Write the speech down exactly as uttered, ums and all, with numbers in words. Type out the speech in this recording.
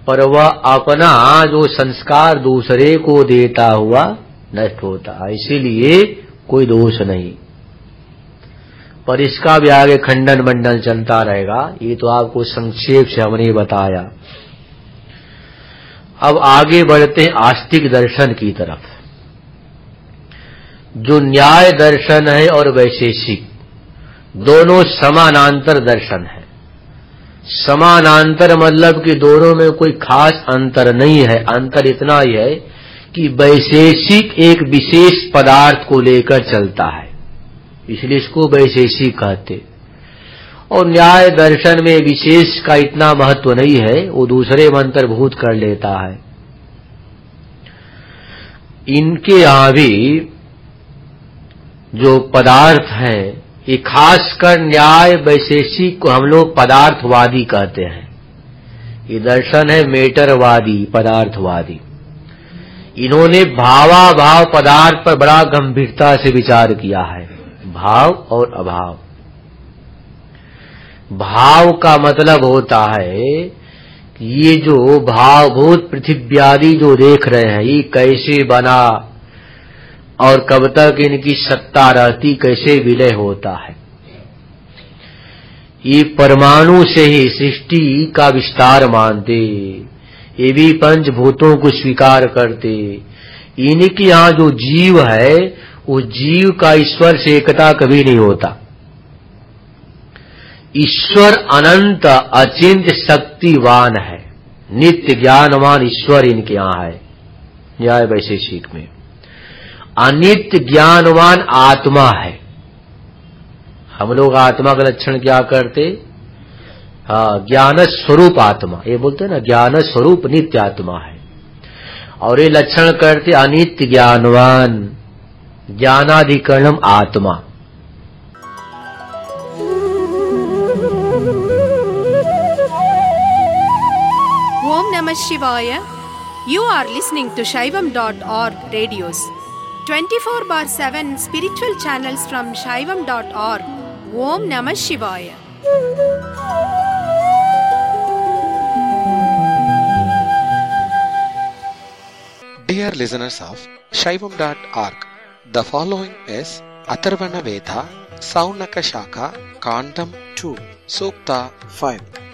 पर वह अपना जो संस्कार दूसरे को देता हुआ नष्ट होता है, इसीलिए कोई दोष नहीं। पर इसका भी आगे खंडन मंडन चलता रहेगा, ये तो आपको संक्षेप से हमने बताया। अब आगे बढ़ते हैं आस्तिक दर्शन की तरफ। जो न्याय दर्शन है और वैशेषिक दोनों समानांतर दर्शन है। समानांतर मतलब कि दोनों में कोई खास अंतर नहीं है। अंतर इतना ही है कि वैशेषिक एक विशेष पदार्थ को लेकर चलता है, इसलिए इसको वैशेषिक कहते। और न्याय दर्शन में विशेष का इतना महत्व नहीं है, वो दूसरे में अंतर्भूत कर लेता है। इनके यहां भी जो पदार्थ हैं, ये खासकर न्याय वैशेषिक को हम लोग पदार्थवादी कहते हैं। ये दर्शन है मेटरवादी, पदार्थवादी। इन्होंने भावाभाव पदार्थ पर बड़ा गंभीरता से विचार किया है। भाव और अभाव। भाव का मतलब होता है कि ये जो भावभूत पृथ्वी जो देख रहे हैं, ये कैसे बना और कब तक इनकी सत्ता रहती, कैसे विलय होता है। ये परमाणु से ही सृष्टि का विस्तार मानते, ये भी पंचभूतों को स्वीकार करते। इनके यहाँ जो जीव है, वो जीव का ईश्वर से एकता कभी नहीं होता। ईश्वर अनंत अचिंत्य शक्तिवान है, नित्य ज्ञानवान ईश्वर इनके यहाँ है न्याय वैशेषिक में। अनित्य ज्ञानवान आत्मा है। हम लोग आत्मा का लक्षण क्या करते? हाँ, ज्ञान स्वरूप आत्मा, ये बोलते हैं ना, ज्ञान स्वरूप नित्य आत्मा है। और ये लक्षण करते अनित्य ज्ञानवान, ज्ञानाधिकरणम आत्मा। Om Namah Shivaya. You are listening to Shaivam dot org radios. twenty-four bar seven spiritual channels from Shaivam dot org. Om Namah Shivaya. Dear listeners of Shaivam dot org, the following is Atharvana Veda, Saunaka Shaka, Kandam two, Sukta five.